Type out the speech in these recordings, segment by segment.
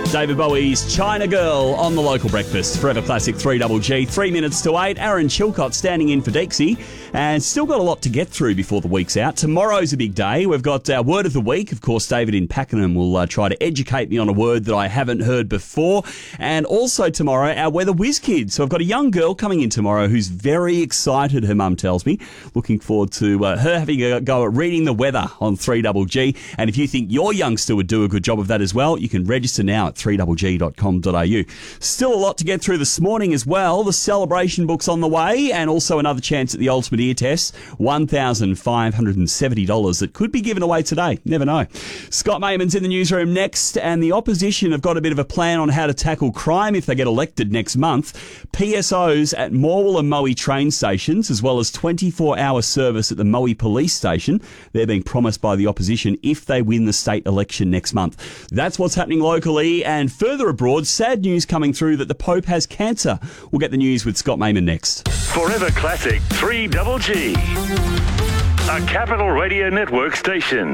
David Bowie's China Girl on the local breakfast. Forever Classic 3GG, 3 minutes to 8. Aaron Chilcott standing in for Dixie, and still got a lot to get through before the week's out. Tomorrow's a big day. We've got our word of the week. Of course, David in Pakenham will try to educate me on a word that I haven't heard before. And also tomorrow, our Weather Whiz Kids. So I've got a young girl coming in tomorrow who's very excited, her mum tells me. Looking forward to her having a go at reading the weather on 3GG. And if you think your youngster would do a good job of that as well, you can register now at 3GG.com.au. Still a lot to get through this morning as well. The celebration book's on the way, and also another chance at the Ultimate Ear Test, $1,570 that could be given away today. Never know. Scott Mayman's in the newsroom next, and the opposition have got a bit of a plan on how to tackle crime if they get elected next month. PSOs at Morwell and Moe train stations, as well as 24-hour service at the Moe police station. They're being promised by the opposition if they win the state election next month. That's what's happening locally, and further abroad, sad news coming through that the Pope has cancer. We'll get the news with Scott Mayman next. Forever Classic 3GG, a Capital Radio Network station.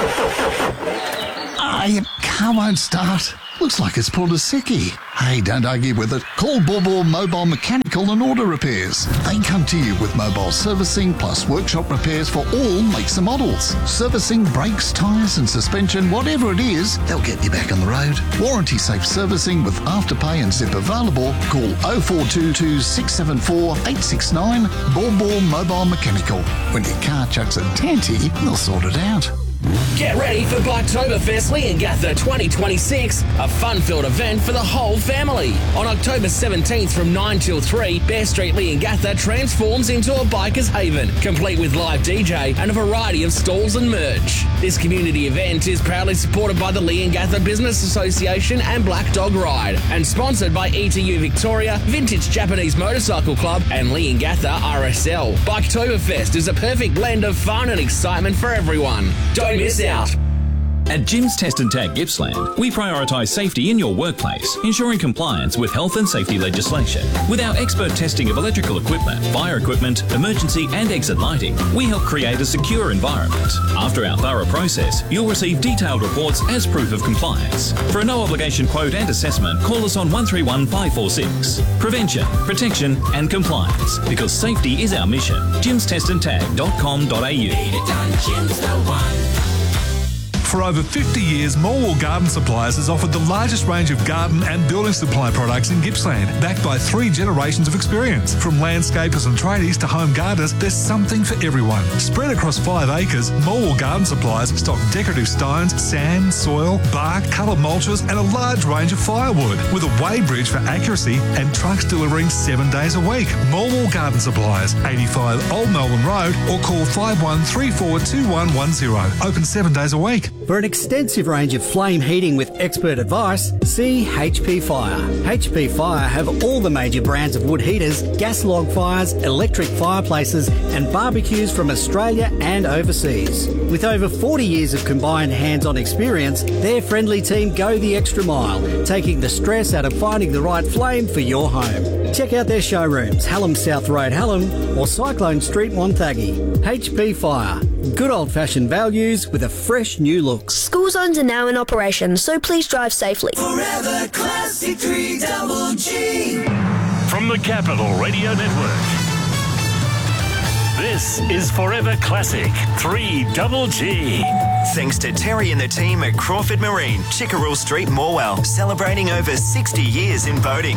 Your car won't start. Looks like it's pulled a sickie. Hey, don't argue with it. Call Borbor Mobile Mechanical and Auto Repairs. They come to you with mobile servicing plus workshop repairs for all makes and models. Servicing, brakes, tyres and suspension, whatever it is, they'll get you back on the road. Warranty safe servicing with Afterpay and Zip available. Call 0422 674 869 Borbor Mobile Mechanical. When your car chucks a tanty, they'll sort it out. Get ready for Biketoberfest Leongatha 2026, a fun-filled event for the whole family. On October 17th from 9 till 3, Bear Street Leongatha transforms into a biker's haven, complete with live DJ and a variety of stalls and merch. This community event is proudly supported by the Leongatha Business Association and Black Dog Ride, and sponsored by ETU Victoria, Vintage Japanese Motorcycle Club and Leongatha RSL. Biketoberfest is a perfect blend of fun and excitement for everyone. Don't miss out. At Jim's Test and Tag Gippsland, we prioritise safety in your workplace, ensuring compliance with health and safety legislation. With our expert testing of electrical equipment, fire equipment, emergency and exit lighting, we help create a secure environment. After our thorough process, you'll receive detailed reports as proof of compliance. For a no-obligation quote and assessment, call us on 131 546. Prevention, protection and compliance, because safety is our mission. jimstestandtag.com.au. For over 50 years, Morwell Garden Supplies has offered the largest range of garden and building supply products in Gippsland, backed by 3 generations of experience. From landscapers and tradies to home gardeners, there's something for everyone. Spread across 5 acres, Morwell Garden Supplies stock decorative stones, sand, soil, bark, coloured mulches and a large range of firewood, with a weighbridge for accuracy and trucks delivering 7 days a week. Morwell Garden Supplies, 85 Old Melbourne Road, or call 51342110. Open 7 days a week. For an extensive range of flame heating with expert advice, see HP Fire. HP Fire have all the major brands of wood heaters, gas log fires, electric fireplaces and barbecues from Australia and overseas. With over 40 years of combined hands-on experience, their friendly team go the extra mile, taking the stress out of finding the right flame for your home. Check out their showrooms, Hallam South Road, Hallam, or Cyclone Street, Wonthaggi. HP Fire. Good old-fashioned values with a fresh new look. School zones are now in operation, so please drive safely. Forever Classic 3GG. From the Capital Radio Network, this is Forever Classic 3GG. Thanks to Terry and the team at Crawford Marine, Chickerell Street, Morwell, celebrating over 60 years in boating.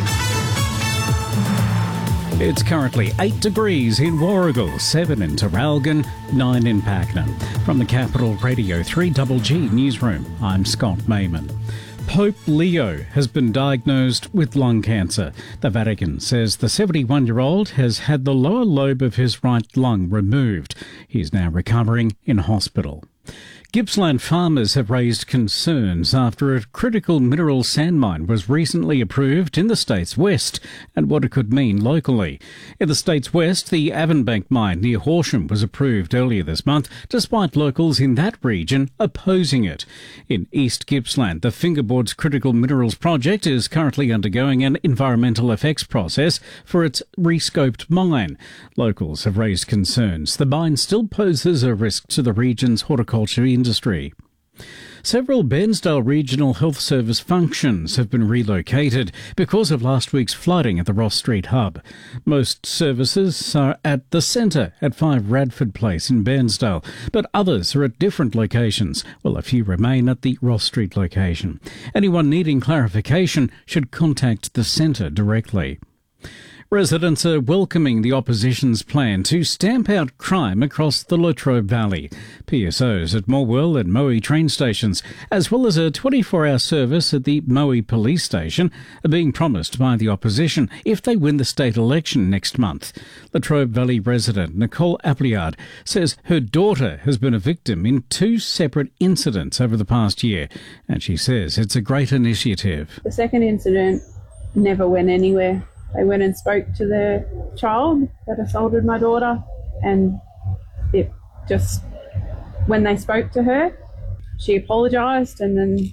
It's currently 8 degrees in Warragul, 7 in Terralgan, 9 in Pakenham. From the Capital Radio 3GG newsroom, I'm Scott Mayman. Pope Leo has been diagnosed with lung cancer. The Vatican says the 71-year-old has had the lower lobe of his right lung removed. He's now recovering in hospital. Gippsland farmers have raised concerns after a critical mineral sand mine was recently approved in the state's west and what it could mean locally. In the state's west, the Avonbank mine near Horsham was approved earlier this month, despite locals in that region opposing it. In East Gippsland, the Fingerboards Critical Minerals Project is currently undergoing an environmental effects process for its rescoped mine. Locals have raised concerns the mine still poses a risk to the region's horticulture industry. Several Bairnsdale Regional Health Service functions have been relocated because of last week's flooding at the Ross Street hub. Most services are at the centre at 5 Radford Place in Bairnsdale, but others are at different locations, while a few remain at the Ross Street location. Anyone needing clarification should contact the centre directly. Residents are welcoming the opposition's plan to stamp out crime across the Latrobe Valley. PSOs at Morwell and Moe train stations, as well as a 24-hour service at the Moe police station, are being promised by the opposition if they win the state election next month. Latrobe Valley resident Nicole Appleyard says her daughter has been a victim in 2 separate incidents over the past year, and she says it's a great initiative. The second incident never went anywhere. They went and spoke to the child that assaulted my daughter, and it just, when they spoke to her, she apologised, and then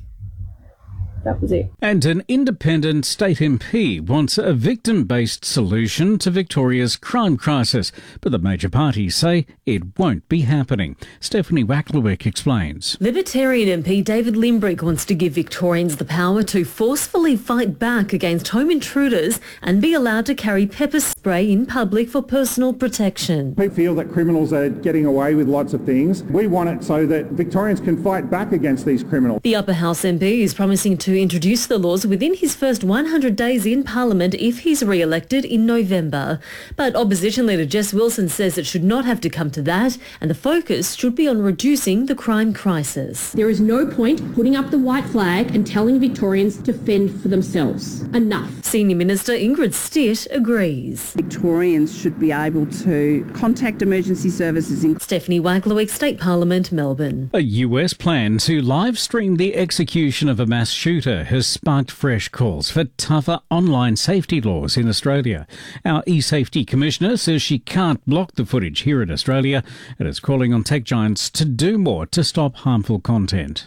that was it. And an independent state MP wants a victim-based solution to Victoria's crime crisis, but the major parties say it won't be happening. Stephanie Wacklewick explains. Libertarian MP David Limbrick wants to give Victorians the power to forcefully fight back against home intruders and be allowed to carry pepper spray in public for personal protection. We feel that criminals are getting away with lots of things. We want it so that Victorians can fight back against these criminals. The Upper House MP is promising to introduce the laws within his first 100 days in Parliament if he's re-elected in November. But opposition leader Jess Wilson says it should not have to come to that, and the focus should be on reducing the crime crisis. There is no point putting up the white flag and telling Victorians to fend for themselves. Enough. Senior Minister Ingrid Stitt agrees. Victorians should be able to contact emergency services. Stephanie Wacklewick, State Parliament, Melbourne. A US plan to live stream the execution of a mass shooter has sparked fresh calls for tougher online safety laws in Australia. Our eSafety Commissioner says she can't block the footage here in Australia and is calling on tech giants to do more to stop harmful content.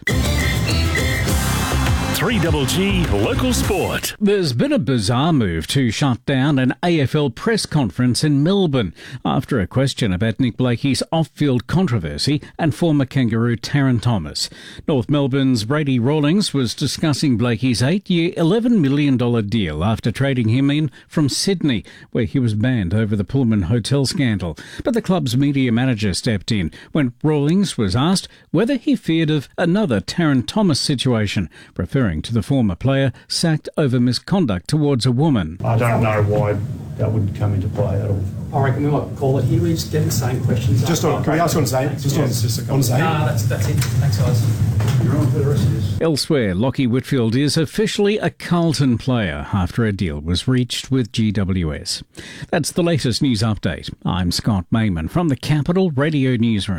3GG Local Sport. There's been a bizarre move to shut down an AFL press conference in Melbourne after a question about Nick Blakey's off-field controversy and former Kangaroo Taron Thomas. North Melbourne's Brady Rawlings was discussing Blakey's 8-year, $11 million deal after trading him in from Sydney, where he was banned over the Pullman hotel scandal. But the club's media manager stepped in when Rawlings was asked whether he feared of another Taron Thomas situation, referring to the former player sacked over misconduct towards a woman. I don't know why that wouldn't come into play at all. I reckon we might call it here. We just get the same questions. Just on, can we ask on Zane? Just on Zane? Nah, that's it. Thanks, guys. You're on for the rest of this. Elsewhere, Lockie Whitfield is officially a Carlton player after a deal was reached with GWS. That's the latest news update. I'm Scott Mayman from the Capital Radio Newsroom.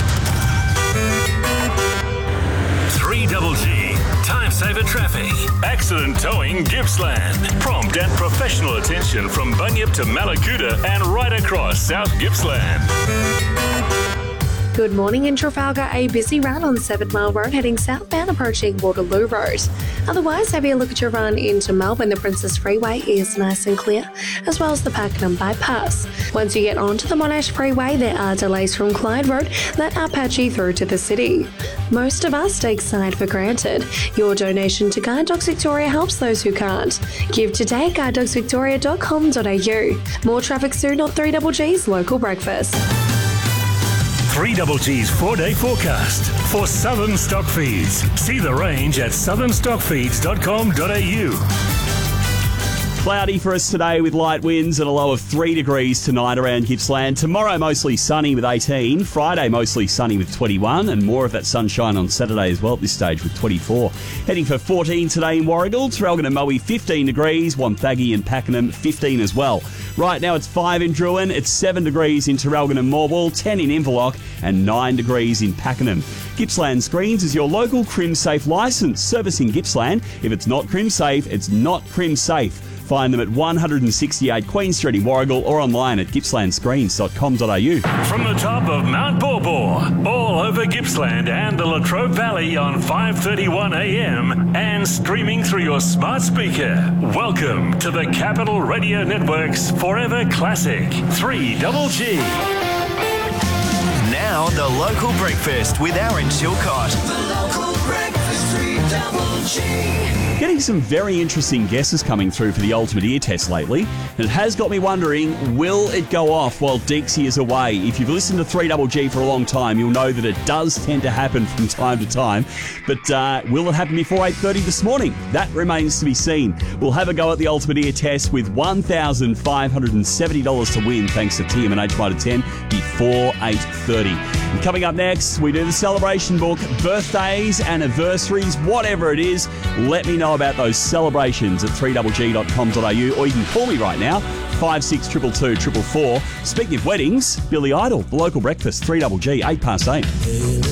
3GG. Time saver traffic. Accident towing Gippsland. Prompt and professional attention from Bunyip to Malakuta and right across South Gippsland. Good morning in Trafalgar. A busy run on 7 Mile Road heading southbound approaching Waterloo Road. Otherwise, have a look at your run into Melbourne. The Princess Freeway is nice and clear, as well as the Pakenham Bypass. Once you get onto the Monash Freeway, there are delays from Clyde Road that are patchy through to the city. Most of us take sight for granted. Your donation to Guide Dogs Victoria helps those who can't. Give today, guidedogsvictoria.com.au. More traffic soon on 3GG's Local Breakfast. 3GG's 4-day forecast for Southern Stock Feeds. See the range at southernstockfeeds.com.au. Cloudy for us today with light winds and a low of 3 degrees tonight around Gippsland. Tomorrow mostly sunny with 18. Friday mostly sunny with 21 and more of that sunshine on Saturday as well at this stage with 24. Heading for 14 today in Warragul, Traralgon and Moe 15 degrees, Wonthaggi and Pakenham 15 as well. Right now it's 5 in Druin, it's 7 degrees in Traralgon and Morwell, 10 in Inverloch and 9 degrees in Pakenham. Gippsland Screens is your local CrimSafe licence. Servicing Gippsland. If it's not CrimSafe, it's not CrimSafe. Find them at 168 Queen Street in Warragul or online at gippslandscreens.com.au. From the top of Mount Borbor, all over Gippsland and the Latrobe Valley on 5:31 a.m. and streaming through your smart speaker. Welcome to the Capital Radio Network's Forever Classic 3GG. Now the Local Breakfast with Aaron Chilcott. The Local Breakfast. Getting some very interesting guesses coming through for the Ultimate Ear Test lately, and it has got me wondering, will it go off while Deeksy is away? If you've listened to 3GG for a long time, you'll know that it does tend to happen from time to time, but will it happen before 8:30 this morning? That remains to be seen. We'll have a go at the Ultimate Ear Test with $1,570 to win thanks to TMNH Mitre 10 before 8:30. And coming up next, we do the celebration book, birthdays, anniversaries, whatever it is. Let me know about those celebrations at 3GG.com.au, or you can call me right now, 5622 444. Speaking of weddings, Billy Idol, the local breakfast, 3GG, 8 past 8.